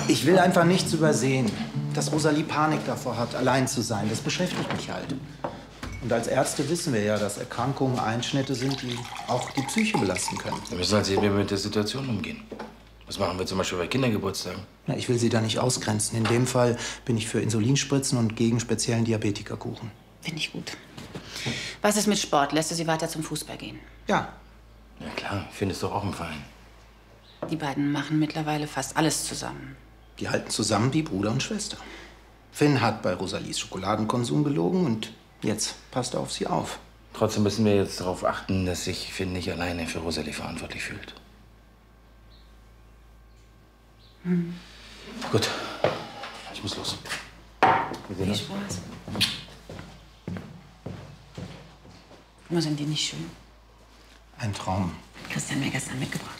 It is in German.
Ich will einfach nichts übersehen. Dass Rosalie Panik davor hat, allein zu sein, das beschäftigt mich halt. Und als Ärzte wissen wir ja, dass Erkrankungen Einschnitte sind, die auch die Psyche belasten können. Wir müssen halt sehen, wie wir mit der Situation umgehen. Was machen wir zum Beispiel bei Kindergeburtstagen? Na, ich will Sie da nicht ausgrenzen. In dem Fall bin ich für Insulinspritzen und gegen speziellen Diabetikerkuchen. Finde ich gut. Was ist mit Sport? Lässt du sie weiter zum Fußball gehen? Ja. Ja klar, findest du auch im Verein. Die beiden machen mittlerweile fast alles zusammen. Die halten zusammen wie Bruder und Schwester. Finn hat bei Rosalies Schokoladenkonsum gelogen und jetzt passt er auf sie auf. Trotzdem müssen wir jetzt darauf achten, dass sich Finn nicht alleine für Rosalie verantwortlich fühlt. Gut, ich muss los. Viel Spaß. Immer sind die nicht schön. Ein Traum. Christian mir gestern mitgebracht.